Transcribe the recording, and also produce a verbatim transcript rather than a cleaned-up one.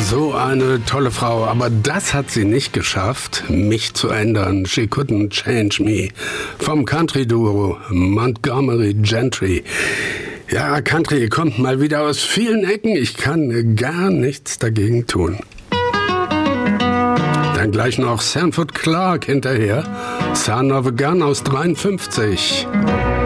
So eine tolle Frau, aber das hat sie nicht geschafft, mich zu ändern. She couldn't change me. Vom Country-Duo Montgomery Gentry. Ja, Country kommt mal wieder aus vielen Ecken. Ich kann gar nichts dagegen tun. Dann gleich noch Sanford Clarke hinterher. Son of a Gun aus dreiundfünfzig.